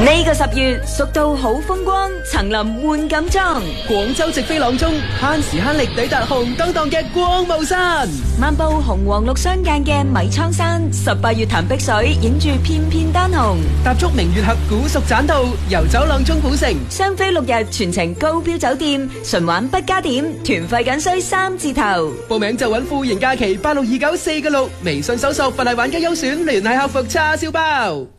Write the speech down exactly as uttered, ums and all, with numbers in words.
呢個十月，蜀道好風光，層林換錦裝。 廣州直飛朗中，慳時慳力抵達紅當當嘅光霧山。 漫步紅黃綠相間嘅米倉山，十八月潭碧水，影住片片丹紅。 踏足明月峽古蜀棧道，遊走朗中古城。 雙飛六日，全程高標酒店，純玩不加點，團費僅需三字頭。 報名就揾富盈假期八六二九四個六，微信搜索佛系玩家優選，聯繫客服叉燒包。